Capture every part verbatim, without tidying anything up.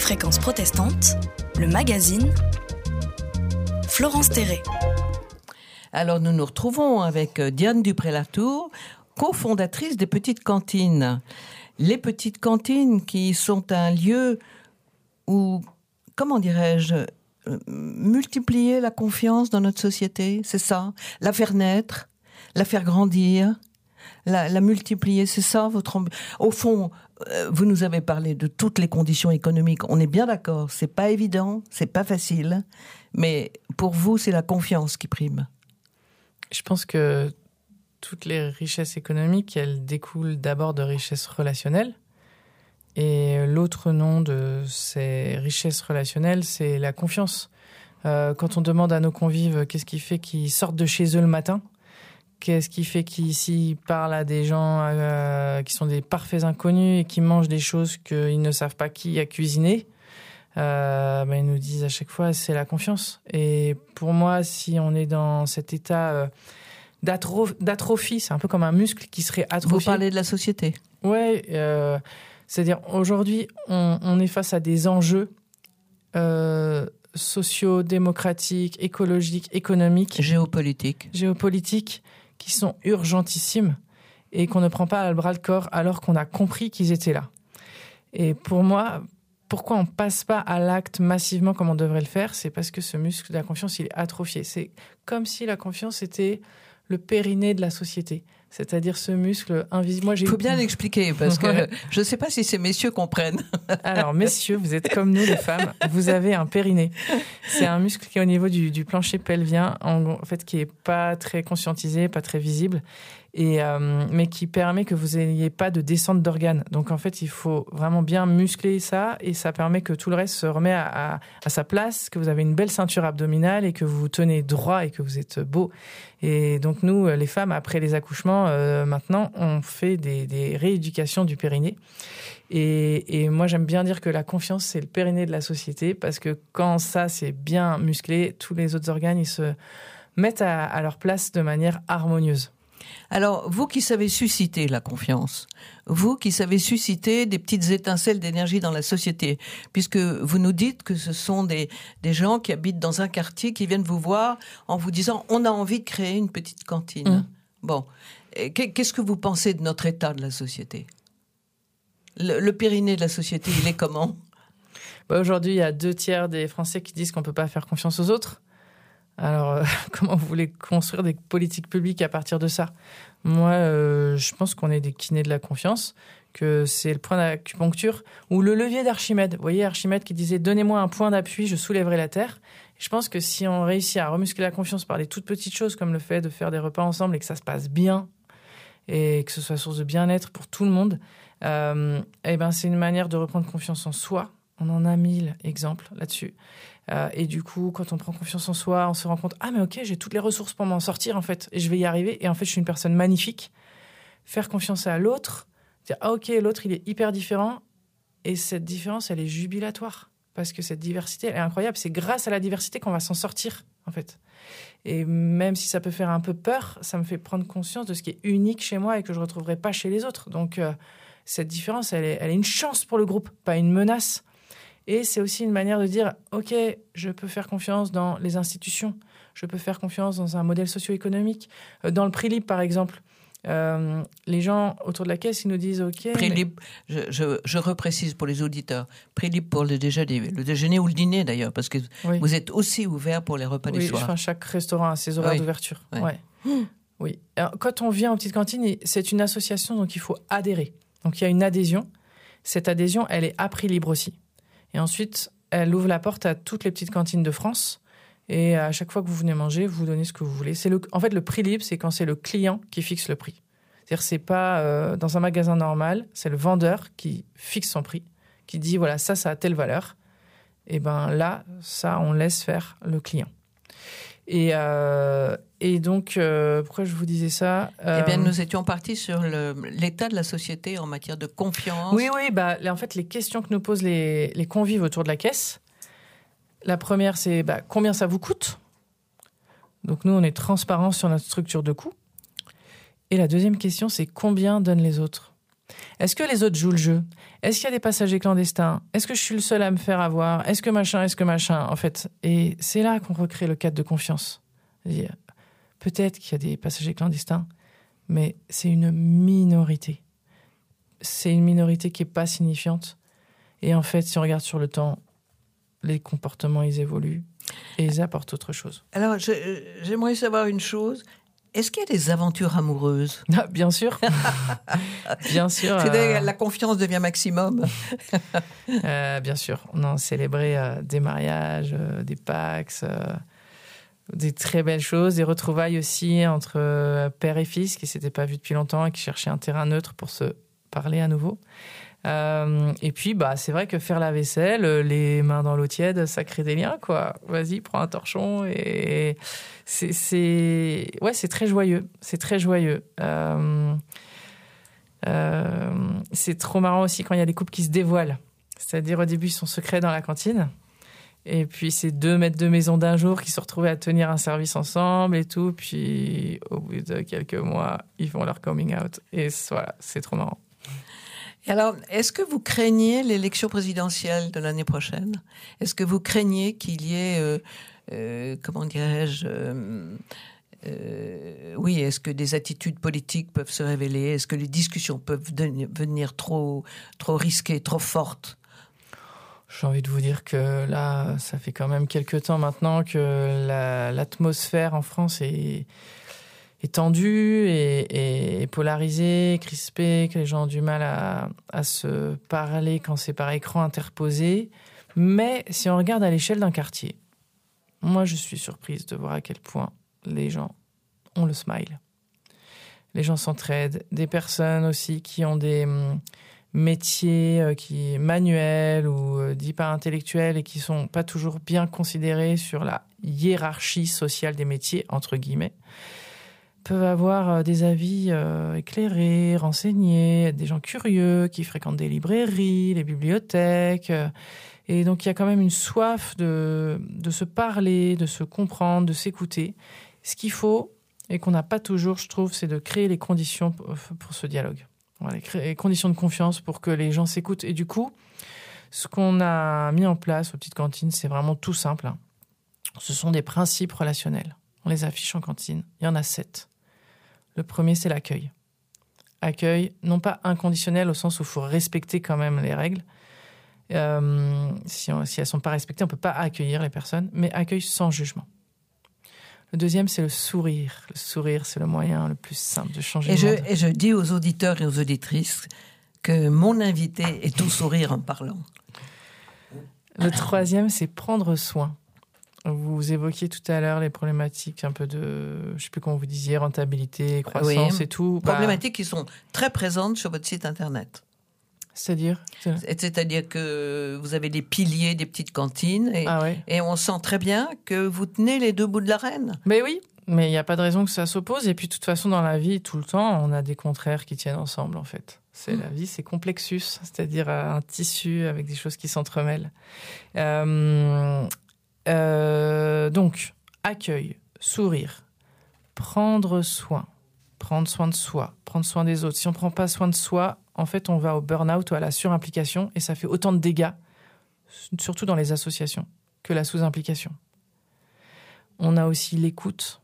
Fréquence protestante, le magazine, Florence Terré. Alors nous nous retrouvons avec Diane Dupré-Latour, cofondatrice des Petites Cantines. Les Petites Cantines qui sont un lieu où, comment dirais-je, multiplier la confiance dans notre société, c'est ça, la faire naître, la faire grandir, la, la multiplier, c'est ça votre ambi- Au fond, euh, vous nous avez parlé de toutes les conditions économiques, on est bien d'accord, c'est pas évident, c'est pas facile, mais pour vous, c'est la confiance qui prime. Je pense que toutes les richesses économiques, elles découlent d'abord de richesses relationnelles. Et l'autre nom de ces richesses relationnelles, c'est la confiance. Euh, quand on demande à nos convives qu'est-ce qui fait qu'ils sortent de chez eux le matin, qu'est-ce qui fait qu'ils s'y parlent à des gens euh, qui sont des parfaits inconnus et qui mangent des choses qu'ils ne savent pas qui a cuisiné, euh, ben ils nous disent à chaque fois c'est la confiance. Et pour moi, si on est dans cet état euh, d'atro- d'atrophie, c'est un peu comme un muscle qui serait atrophié. Vous parlez de la société. Ouais, euh, c'est-à-dire aujourd'hui, on, on est face à des enjeux euh, sociaux, démocratiques, écologiques, économiques, Géopolitique. géopolitiques, qui sont urgentissimes et qu'on ne prend pas à bras-le-corps alors qu'on a compris qu'ils étaient là. Et pour moi, pourquoi on passe pas à l'acte massivement comme on devrait le faire ? C'est parce que ce muscle de la confiance, il est atrophié. C'est comme si la confiance était le périnée de la société. C'est-à-dire ce muscle invisible. Moi, j'ai Il faut eu... bien l'expliquer parce que je ne sais pas si ces messieurs comprennent. Alors, messieurs, vous êtes comme nous, les femmes. Vous avez un périnée. C'est un muscle qui est au niveau du, du plancher pelvien, en, en fait, qui est pas très conscientisé, pas très visible, et euh, mais qui permet que vous n'ayez pas de descente d'organes. Donc, en fait, il faut vraiment bien muscler ça, et ça permet que tout le reste se remet à, à, à sa place, que vous avez une belle ceinture abdominale et que vous vous tenez droit et que vous êtes beau. Et donc, nous, les femmes, après les accouchements, euh, maintenant, on fait des, des rééducations du périnée. Et, et moi, j'aime bien dire que la confiance, c'est le périnée de la société, parce que quand ça, c'est bien musclé, tous les autres organes, ils se mettent à, à leur place de manière harmonieuse. Alors, vous qui savez susciter la confiance, vous qui savez susciter des petites étincelles d'énergie dans la société, puisque vous nous dites que ce sont des, des gens qui habitent dans un quartier qui viennent vous voir en vous disant « on a envie de créer une petite cantine mmh. ». Bon, qu'est-ce que vous pensez de notre état de la société ? Le, le périnée de la société, il est comment ? Bah aujourd'hui, il y a deux tiers des Français qui disent qu'on ne peut pas faire confiance aux autres. Alors, euh, comment vous voulez construire des politiques publiques à partir de ça ? Moi, euh, je pense qu'on est des kinés de la confiance, que c'est le point d'acupuncture ou le levier d'Archimède. Vous voyez, Archimède qui disait « Donnez-moi un point d'appui, je soulèverai la terre ». Je pense que si on réussit à remuscler la confiance par des toutes petites choses, comme le fait de faire des repas ensemble et que ça se passe bien, et que ce soit source de bien-être pour tout le monde, euh, eh ben, c'est une manière de reprendre confiance en soi. On en a mille exemples là-dessus. Euh, et du coup, quand on prend confiance en soi, on se rend compte « Ah, mais ok, j'ai toutes les ressources pour m'en sortir, en fait, et je vais y arriver. Et en fait, je suis une personne magnifique. » Faire confiance à l'autre, dire « Ah, ok, l'autre, il est hyper différent. » Et cette différence, elle est jubilatoire. Parce que cette diversité, elle est incroyable. C'est grâce à la diversité qu'on va s'en sortir, en fait. Et même si ça peut faire un peu peur, ça me fait prendre conscience de ce qui est unique chez moi et que je ne retrouverai pas chez les autres. Donc, euh, cette différence, elle est, elle est une chance pour le groupe, pas une menace. Et c'est aussi une manière de dire, OK, je peux faire confiance dans les institutions, je peux faire confiance dans un modèle socio-économique. Dans le prix libre, par exemple, euh, les gens autour de la caisse, ils nous disent, OK... Prix mais... libre, je, je, je reprécise pour les auditeurs, prix libre pour le déjeuner, le déjeuner ou le dîner d'ailleurs, parce que oui. Vous êtes aussi ouvert pour les repas oui, du soir. Oui, enfin, chaque restaurant a ses horaires oui. d'ouverture. Oui. Ouais. Oui. Alors, quand on vient en petite cantine, c'est une association, donc il faut adhérer. Donc il y a une adhésion. Cette adhésion, elle est à prix libre aussi. Et ensuite, elle ouvre la porte à toutes les petites cantines de France. Et à chaque fois que vous venez manger, vous donnez ce que vous voulez. C'est le, en fait, le prix libre, c'est quand c'est le client qui fixe le prix. C'est-à-dire que c'est pas euh, dans un magasin normal, c'est le vendeur qui fixe son prix, qui dit, voilà, ça, ça a telle valeur. Et ben là, ça, on laisse faire le client. Et, euh, et donc, euh, pourquoi je vous disais ça euh... Eh bien, nous étions partis sur le, l'état de la société en matière de confiance. Oui, oui. Bah, en fait, les questions que nous posent les, les convives autour de la caisse, la première, c'est bah, combien ça vous coûte ? Donc, nous, on est transparent sur notre structure de coûts. Et la deuxième question, c'est combien donnent les autres ? Est-ce que les autres jouent le jeu? Est-ce qu'il y a des passagers clandestins? Est-ce que je suis le seul à me faire avoir? Est-ce que machin, est-ce que machin, en fait? Et c'est là qu'on recrée le cadre de confiance. C'est-à-dire, peut-être qu'il y a des passagers clandestins, mais c'est une minorité. C'est une minorité qui n'est pas signifiante. Et en fait, si on regarde sur le temps, les comportements, ils évoluent et ils apportent autre chose. Alors, je, j'aimerais savoir une chose. Est-ce qu'il y a des aventures amoureuses? Ah, bien sûr. Bien sûr. C'est euh... La confiance devient maximum. euh, bien sûr. On a célébré euh, des mariages, euh, des Pacs, euh, des très belles choses, des retrouvailles aussi entre euh, père et fils qui ne s'étaient pas vus depuis longtemps et qui cherchaient un terrain neutre pour se parler à nouveau. Euh, et puis, bah, c'est vrai que faire la vaisselle, les mains dans l'eau tiède, ça crée des liens, quoi. Vas-y, prends un torchon et c'est, c'est, ouais, c'est très joyeux. C'est très joyeux. Euh, euh, c'est trop marrant aussi quand il y a des couples qui se dévoilent. C'est-à-dire, au début, ils sont secrets dans la cantine. Et puis, c'est deux maîtres de maison d'un jour qui se retrouvaient à tenir un service ensemble et tout. Puis, au bout de quelques mois, ils font leur coming out. Et voilà, c'est trop marrant. Et alors, est-ce que vous craignez l'élection présidentielle de l'année prochaine? Est-ce que vous craignez qu'il y ait, euh, euh, comment dirais-je, euh, euh, oui, est-ce que des attitudes politiques peuvent se révéler? Est-ce que les discussions peuvent devenir trop, trop risquées, trop fortes? J'ai envie de vous dire que là, ça fait quand même quelques temps maintenant que la, l'atmosphère en France est... est tendue et, et polarisée, crispée, que les gens ont du mal à, à se parler quand c'est par écran interposé. Mais si on regarde à l'échelle d'un quartier, moi je suis surprise de voir à quel point les gens ont le smile. Les gens s'entraident. Des personnes aussi qui ont des hum, métiers euh, qui, manuels ou euh, dits pas intellectuels et qui sont pas toujours bien considérés sur la hiérarchie sociale des métiers, entre guillemets, peuvent avoir des avis euh, éclairés, renseignés, des gens curieux qui fréquentent des librairies, les bibliothèques. Euh, et donc, il y a quand même une soif de, de se parler, de se comprendre, de s'écouter. Ce qu'il faut, et qu'on n'a pas toujours, je trouve, c'est de créer les conditions pour, pour ce dialogue. Voilà, créer les conditions de confiance pour que les gens s'écoutent. Et du coup, ce qu'on a mis en place aux petites cantines, c'est vraiment tout simple. Hein. Ce sont des principes relationnels. On les affiche en cantine. Il y en a sept. Le premier, c'est l'accueil. Accueil, non pas inconditionnel au sens où il faut respecter quand même les règles. Euh, si, on, si elles ne sont pas respectées, on ne peut pas accueillir les personnes, mais accueil sans jugement. Le deuxième, c'est le sourire. Le sourire, c'est le moyen le plus simple de changer et le je, monde. Et je dis aux auditeurs et aux auditrices que mon invité est tout sourire en parlant. Le troisième, c'est prendre soin. Vous évoquiez tout à l'heure les problématiques un peu de, je ne sais plus comment vous disiez, rentabilité, croissance oui, et tout. Problématiques bah, qui sont très présentes sur votre site internet. C'est-à-dire C'est-à-dire que vous avez des piliers des petites cantines et, ah ouais. et on sent très bien que vous tenez les deux bouts de la reine. Mais oui, mais il n'y a pas de raison que ça s'oppose. Et puis de toute façon, dans la vie, tout le temps, on a des contraires qui tiennent ensemble en fait. C'est mmh. La vie, c'est complexus, c'est-à-dire un tissu avec des choses qui s'entremêlent. Euh... Euh, donc, accueil, sourire, prendre soin, prendre soin de soi, prendre soin des autres. Si on ne prend pas soin de soi, en fait, on va au burn-out ou à la surimplication et ça fait autant de dégâts, surtout dans les associations, que la sous-implication. On a aussi l'écoute.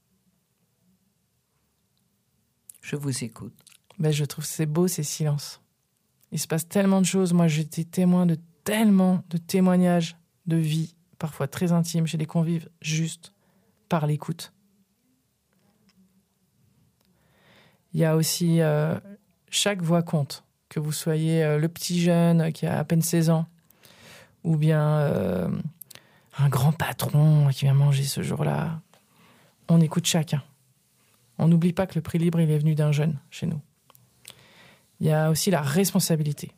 Je vous écoute. Ben, je trouve que c'est beau, ces silences. Il se passe tellement de choses. Moi, j'étais témoin de tellement de témoignages de vie, parfois très intimes, chez des convives, juste par l'écoute. Il y a aussi euh, chaque voix compte, que vous soyez euh, le petit jeune qui a à peine seize ans, ou bien euh, un grand patron qui vient manger ce jour-là. On écoute chacun. On n'oublie pas que le prix libre, il est venu d'un jeune chez nous. Il y a aussi la responsabilité.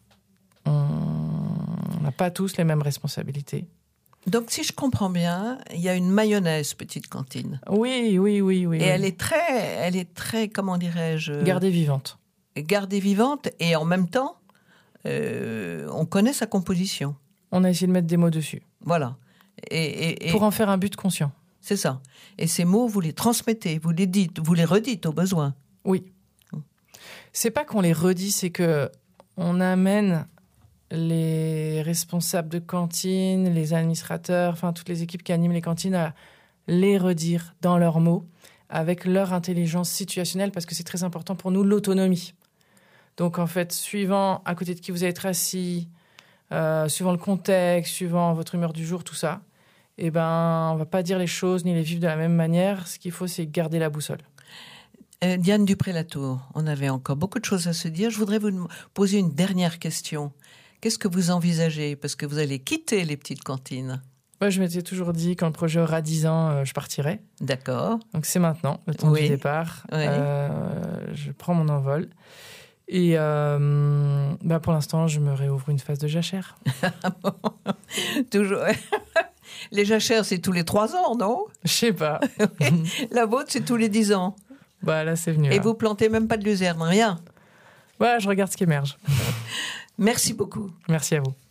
On n'a pas tous les mêmes responsabilités. Donc, si je comprends bien, il y a une mayonnaise petite cantine. Oui, oui, oui, oui. Et oui. elle est très, elle est très, comment dirais-je, gardée vivante. Gardée vivante, et en même temps, euh, on connaît sa composition. On a essayé de mettre des mots dessus. Voilà. Et, et, et pour en faire un but conscient. C'est ça. Et ces mots, vous les transmettez, vous les dites, vous les redites au besoin. Oui. C'est pas qu'on les redit, c'est que on amène les responsables de cantine, les administrateurs, enfin toutes les équipes qui animent les cantines à les redire dans leurs mots, avec leur intelligence situationnelle, parce que c'est très important pour nous, l'autonomie. Donc en fait, suivant à côté de qui vous allez être assis, euh, suivant le contexte, suivant votre humeur du jour, tout ça, eh ben, on va pas dire les choses ni les vivre de la même manière. Ce qu'il faut, c'est garder la boussole. Euh, Diane Dupré-Latour, on avait encore beaucoup de choses à se dire. Je voudrais vous poser une dernière question. Qu'est-ce que vous envisagez? Parce que vous allez quitter les petites cantines. Moi, je m'étais toujours dit, quand le projet aura dix ans, euh, je partirai. D'accord. Donc c'est maintenant, le temps Oui. du départ. Oui. Euh, je prends mon envol. Et euh, bah pour l'instant, je me réouvre une phase de jachère. Toujours. Les jachères, c'est tous les trois ans, non? Je sais pas. Oui. La vôtre, c'est tous les dix ans. Bah là, c'est venu. Et là. vous plantez même pas de luzerne, rien? Ouais, je regarde ce qui émerge. Merci beaucoup. Merci à vous.